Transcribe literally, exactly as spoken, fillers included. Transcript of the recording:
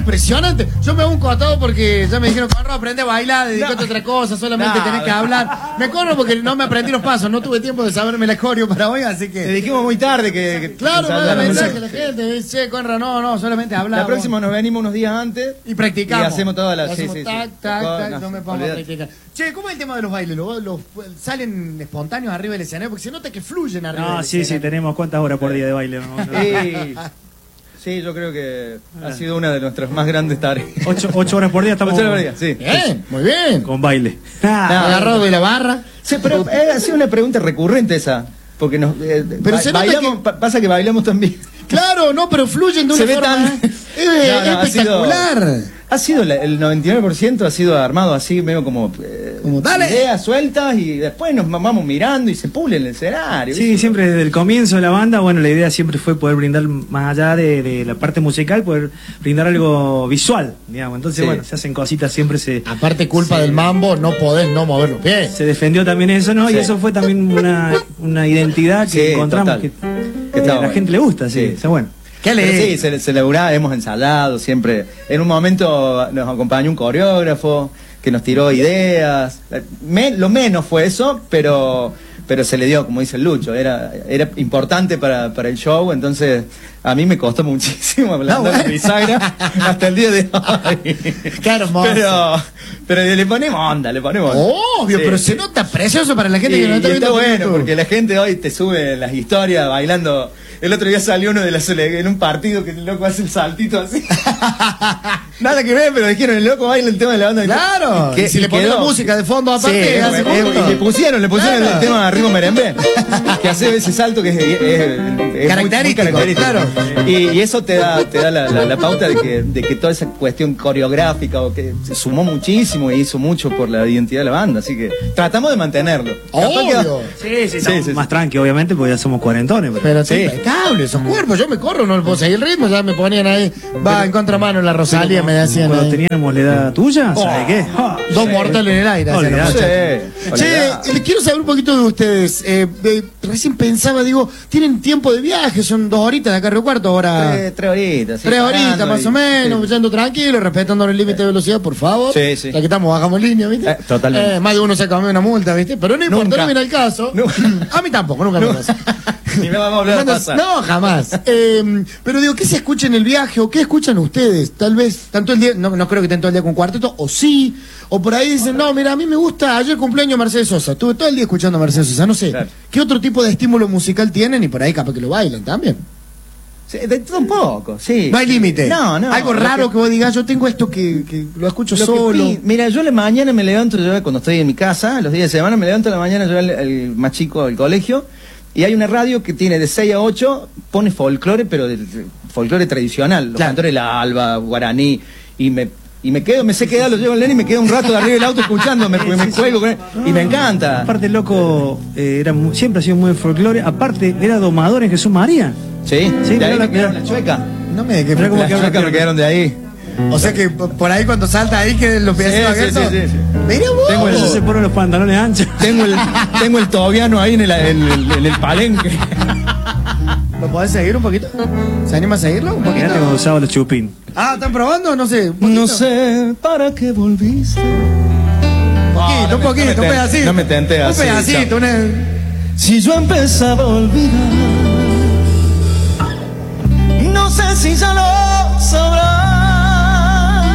impresionante. Yo me hago un costado porque ya me dijeron, Conrado, aprende a bailar, dedícate no. a otra cosa, solamente no. tenés que hablar. Me corro porque no me aprendí los pasos, no tuve tiempo de saberme la coreo para hoy, así que... Te dijimos muy tarde que... que claro, me da mensaje la gente, dice, Conrado, no, no, solamente hablamos. La próxima nos venimos unos días antes. Y practicamos. Y hacemos todas las... Sí, sí, tac, sí. tac, tac, no, no me pongo a practicar. Che, ¿cómo es el tema de los bailes? ¿Los, los salen espontáneos arriba del escenario? Porque se nota que fluyen arriba no, del sí, escenario. Sí, tenemos cuántas horas por día de baile. ¿No? Sí. Sí, yo creo que ha sido una de nuestras más grandes tareas. Ocho, ocho horas por día estamos. Ocho horas por día, sí. Bien, muy bien. Con baile. Ah, no, agarrado de la barra. Sí, pero eh, ha sido una pregunta recurrente esa. Porque nos. Eh, pero ba se bailamos, que... pasa que bailamos también. Claro, no, pero fluyen de una se forma. Ve tan... es, no, no, espectacular. Ha sido, ha sido la, el noventa y nueve por ciento ha sido armado así, medio como. Eh, como dale. Ideas sueltas y después nos vamos mirando y se pule en el escenario. Sí, ¿sí? Siempre desde el comienzo de la banda, bueno, la idea siempre fue poder brindar, más allá de, de la parte musical, poder brindar algo visual, digamos. Entonces, sí. bueno, se hacen cositas, siempre se... Aparte, culpa se, del mambo, no podés no mover los pies. Se defendió también eso, ¿no? Sí. Y eso fue también una, una identidad que sí, encontramos total. que, que, que a la bueno. gente le gusta, sí. sí. O sea, bueno. ¿Qué le sí, se, se laburaba, hemos ensayado siempre. En un momento nos acompañó un coreógrafo que nos tiró ideas. Me, lo menos fue eso, pero pero se le dio, como dice el Lucho, era era importante para, para el show, entonces a mí me costó muchísimo hablar no, de bisagra hasta el día de hoy. Claro, pero pero le ponemos onda, le ponemos onda. Obvio, sí, pero se nota precioso para la gente y, que no está viendo. Está bueno, porque la gente hoy te sube las historias bailando. El otro día salió uno de la en un partido que el loco hace el saltito así. Nada que ver, pero dijeron, el loco baila el tema de la banda. Claro, que, y si y le ponen la música de fondo aparte, sí, hace es, es, y le pusieron, le pusieron claro. el tema de ritmo merengue, que hace ese salto que es, es, es característico, muy, muy característico. Claro. Y, y eso te da, te da la, la, la pauta de que, de que toda esa cuestión coreográfica o que se sumó muchísimo e hizo mucho por la identidad de la banda, así que tratamos de mantenerlo. Obvio. Sí, sí, sí, sí, más sí. tranqui, obviamente, porque ya somos cuarentones. Pero, pero sí. impecable, esos cuerpos, yo me corro, no le puedo seguir el ritmo, ya me ponían ahí, va pero, en contramano la Rosalía, me decían. Cuando ahí. teníamos la edad tuya, oh, ¿sabes qué? Oh, dos sí. mortales en el aire. Oh, sí. Che, le quiero saber un poquito de ustedes. Eh, eh, recién pensaba, digo, tienen tiempo de viaje, son dos horitas de acá a Río Cuarto, ahora. Tres, tres horitas, sí, Tres horitas más y, o menos, sí. yendo tranquilo, respetando el límite de velocidad, por favor. Sí, sí. Ya que estamos, bajamos línea, ¿viste? Eh, totalmente. Eh, más de uno se ha comido una multa, ¿viste? Pero no importa, nunca. no viene el caso. Nunca. A mí tampoco, nunca me pasa. Ni me vamos a volver a pasar. No, jamás. Eh, pero digo, ¿qué se escucha en el viaje o qué escuchan ustedes? Tal vez, tanto el día, no, no creo que estén todo el día con cuarteto, o sí, o por ahí dicen, no, mira, a mí me gusta, ayer cumpleaños Mercedes Sosa, estuve todo el día escuchando a Mercedes Sosa, no sé. Claro. ¿Qué otro tipo de estímulo musical tienen? Y por ahí capaz que lo bailan también. Sí, de todo un poco, sí. No hay límite. No, no. Algo raro que... que vos digas, yo tengo esto que, que lo escucho lo solo. Que, mira, yo a la mañana me levanto, yo cuando estoy en mi casa, los días de semana, me levanto a la mañana, yo al, al más chico del colegio, y hay una radio que tiene de seis a ocho, pone folclore, pero de, de folclore tradicional, los claro. cantores La Alba, Guaraní, y me y me quedo, me sé quedar, lo llevo en Lenny y me quedo un rato de arriba del auto escuchándome, porque me juego con él, y me encanta. Aparte, loco, eh, era muy, siempre ha sido muy folclore, aparte, era domador en Jesús María. Sí, sí, de ahí la, me quedaron la chueca. No me que como la que chueca me quedaron de ahí. O sea que por ahí cuando salta ahí que los pies sí, abiertos. Sí, sí, sí, sí. Mira vos. Tengo el, se ponen los pantalones anchos. Tengo el, tengo el tobiano ahí en el, en el, en el palenque. ¿Lo podés seguir un poquito? ¿Se anima a seguirlo un poquito? Mirá que usaba los chupín. Ah, ¿están probando? No sé. No sé para qué volviste. Un poquito, no un poquito, no un pedacito. No me tenté así. Un pedacito, una... Si yo empezaba a olvidar, no sé si ya lo